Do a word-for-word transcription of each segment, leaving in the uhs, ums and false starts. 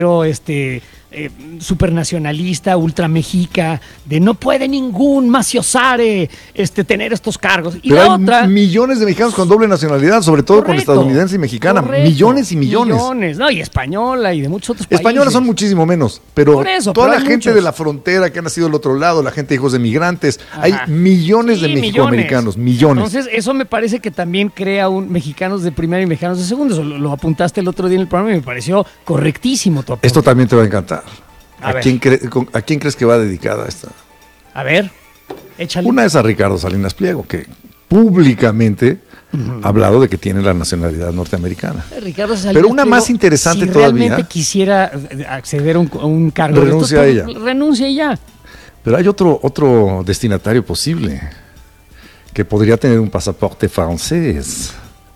este eh, supernacionalista, ultramexica, de no puede ningún maciosare este, tener estos cargos. Y Pero la hay otra, millones de mexicanos con doble nacionalidad, sobre todo correcto, con estadounidense y mexicana. correcto, millones y millones. Millones, no, y española y de muchos otros países. Españolas son muchísimo menos, pero Por eso, toda pero la hay gente muchos. de la frontera que ha nacido del otro lado, la gente de hijos de migrantes, Ajá. hay millones Sí, de mexicoamericanos, millones. Entonces, eso me parece que también crea un mexicanos de primera y mexicanos de segunda. Eso lo, lo apuntaste el otro día en el programa y me pareció correctísimo tu apunte. Esto también te va a encantar. A ¿A, ver. quién cre- con- ¿A quién crees que va dedicada esta? A ver, échale. Una es a Ricardo Salinas Pliego, que públicamente ha hablado de que tiene la nacionalidad norteamericana. Ricardo Salinas Pero una Pliego, más interesante si todavía. realmente quisiera acceder a un, a un cargo, Renuncia de estos, a ella. Renuncia y ya. Pero hay otro, otro destinatario posible, que podría tener un pasaporte francés.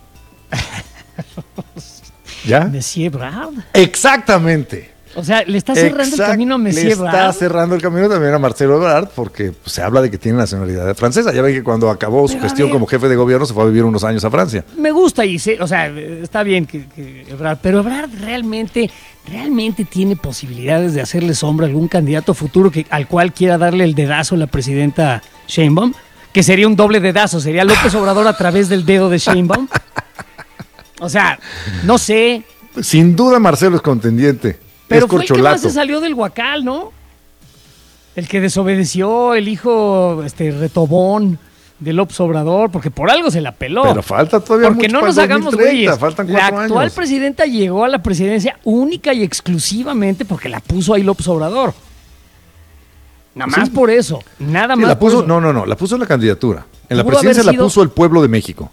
¿Ya? Monsieur Brad. Exactamente. O sea, le está cerrando Exact- el camino a Monsieur Le está Brad. cerrando el camino también a Marcelo Ebrard, porque pues, se habla de que tiene nacionalidad francesa. Ya ven que cuando acabó su Pero a gestión ver. como jefe de gobierno se fue a vivir unos años a Francia. Me gusta y sé, o sea, está bien que, que Ebrard, pero Ebrard realmente, realmente tiene posibilidades de hacerle sombra a algún candidato futuro que, al cual quiera darle el dedazo a la presidenta Sheinbaum, que sería un doble dedazo, sería López Obrador a través del dedo de Sheinbaum. O sea, no sé, Sin duda Marcelo es contendiente. pero es fue el que más corcholato. se salió del huacal, ¿no? El que desobedeció, el hijo este retobón de López Obrador, porque por algo se la peló. Pero falta todavía Porque mucho no para nos el hagamos dos mil treinta, güeyes. faltan La cuatro actual años. presidenta llegó a la presidencia única y exclusivamente porque la puso ahí López Obrador. Nada más Sí. por eso. Nada Sí, más la por puso, eso. no, no, no, la puso en la candidatura. En la Pudo presidencia haber la sido- puso el pueblo de México.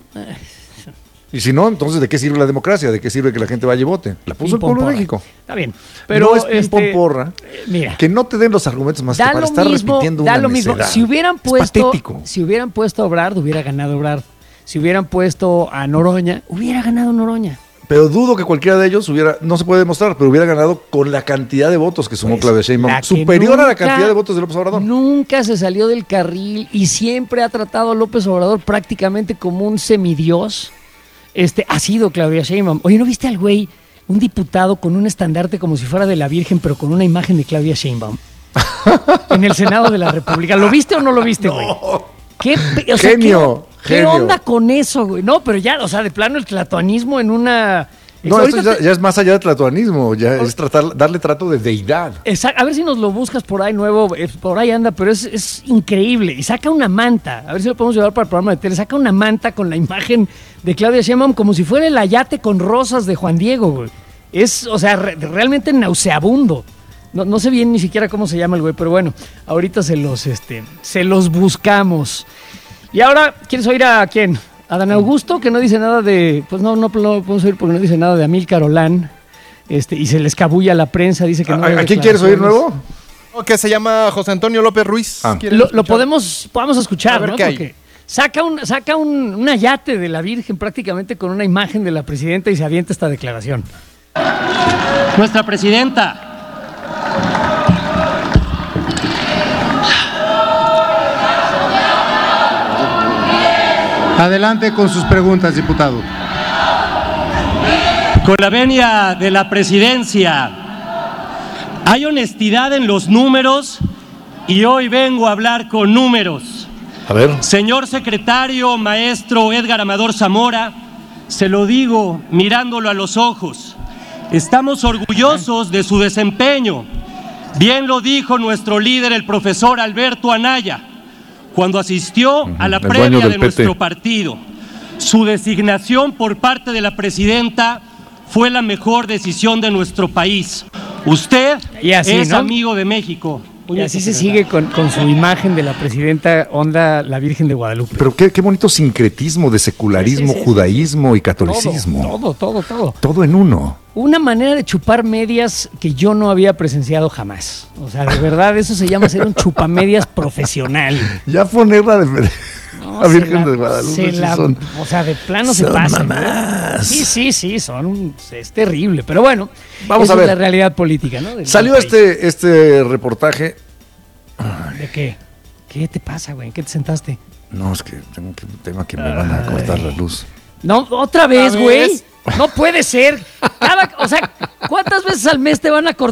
Y si no, entonces ¿de qué sirve la democracia? ¿De qué sirve que la gente vaya y vote? La puso el pueblo de Pim-pom-porra. México. Está bien. Pero no es este, ping-pong-porra. eh, mira. Que no te den los argumentos más que Da para lo estar mismo, repitiendo da una lo mismo. necedad. Si hubieran Es puesto, patético. si hubieran puesto a Obrador, hubiera ganado Obrador. Si hubieran puesto a Noroña, hubiera ganado Noroña. Pero dudo que cualquiera de ellos hubiera, no se puede demostrar, pero hubiera ganado con la cantidad de votos que sumó Pues, Claudia Sheinbaum, la que superior a la nunca- cantidad de votos de López Obrador. Nunca se salió del carril y siempre ha tratado a López Obrador prácticamente como un semidios. Este, ha sido Claudia Sheinbaum. Oye, ¿no viste al güey, un diputado con un estandarte como si fuera de la Virgen, pero con una imagen de Claudia Sheinbaum? En el Senado de la República. ¿Lo viste o no lo viste, güey? ¿Qué, pe- o sea, Genio, ¿qué, qué genio. onda con eso, güey? No, pero ya, o sea, de plano el tlatoanismo en una... No, Ahorita esto ya, te- ya es más allá de tlatoanismo, ya es tratar, darle trato de deidad. Exacto, a ver si nos lo buscas por ahí nuevo, eh, por ahí anda, pero es, es increíble. Y saca una manta, a ver si lo podemos llevar para el programa de tele, saca una manta con la imagen de Claudia Sheinbaum como si fuera el ayate con rosas de Juan Diego, güey. Es, o sea, re- realmente nauseabundo. No, no sé bien ni siquiera cómo se llama el güey, pero bueno, ahorita se los, este, se los buscamos. Y ahora, ¿quieres oír a quién? A Dan Augusto, que no dice nada de, pues no, no, no podemos oír porque no dice nada de Amílcar Olán. Este, y se le escabulla a la prensa, dice que no. ¿A, hay a quién quieres oír declaraciones. nuevo? Que se llama José Antonio López Ruiz. Ah. ¿Quieren Lo, escuchar? lo podemos, podemos escuchar, A ver ¿no? qué hay. Porque saca un, saca un, un ayate de la Virgen prácticamente con una imagen de la presidenta y se avienta esta declaración. Nuestra presidenta. Adelante con sus preguntas, diputado. Con la venia de la presidencia, hay honestidad en los números y hoy vengo a hablar con números. A ver. Señor secretario, maestro Edgar Amador Zamora, se lo digo mirándolo a los ojos. Estamos orgullosos de su desempeño. Bien lo dijo nuestro líder, el profesor Alberto Anaya, cuando asistió a la el dueño previa del de P T. nuestro partido. Su designación por parte de la presidenta fue la mejor decisión de nuestro país. Usted Y así, es ¿no? amigo de México. Y así se sigue con, con su imagen de la presidenta onda la Virgen de Guadalupe. Pero qué, qué bonito sincretismo de secularismo, Sí, sí, sí. judaísmo y catolicismo. Todo, todo, todo, todo. Todo en uno. Una manera de chupar medias que yo no había presenciado jamás. O sea, de verdad, eso se llama ser un chupamedias profesional. Ya ponerla de No, la se Virgen la- de Guadalupe. se sí la- son- o sea, de plano se son pasan. ¿no? mamás. Sí, sí, sí, son, es terrible. Pero bueno, Vamos esa a ver. es la realidad política, ¿no? Del- Salió del país. este, este reportaje. ¿De qué? ¿Qué te pasa, güey? ¿En qué te sentaste? No, es que tengo que- un tema que me van a cortar la luz. No, otra vez, ¿Otra güey. vez? No puede ser. Cada, o sea, ¿cuántas veces al mes te van a cortar